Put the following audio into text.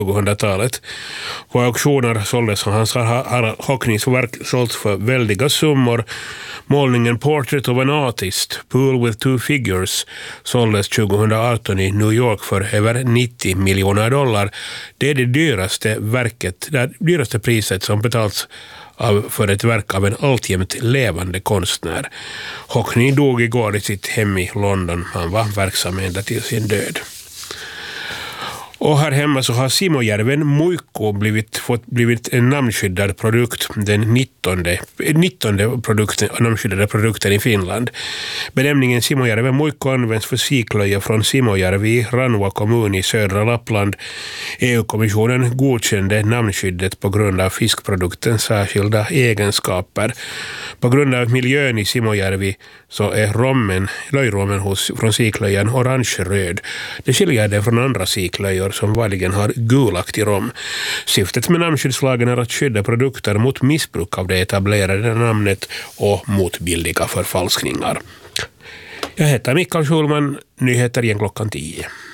2000-talet. På auktioner såldes hans Hockneys verk sålts för väldiga summor. Målningen Portrait of an Artist, Pool with Two Figures, såldes 2018 i New York för över 90 miljoner dollar. Det är det dyraste priset som betalts för ett verk av en alltjämt levande konstnär. Hockney dog igår i sitt hem i London. Han var verksam ända till sin död. Och här hemma så har Simojärven muikku blivit en namnskyddad produkt, den 19:e namnskyddade produkten i Finland. Benämningen Simojärven muikku används för siklöja från Simojärvi i Ranua kommun i södra Lappland. EU-kommissionen godkände namnskyddet på grund av fiskproduktens särskilda egenskaper. På grund av miljön i Simojärvi så är löjrommen från siklöjan orange-röd. Det skiljer det från andra siklöjor som vanligen har gulaktig rom. Syftet med namnskyddslagen är att skydda produkter mot missbruk av det etablerade namnet och mot billiga förfalskningar. Jag heter Mikael Schulman, nyheter igen 10:00.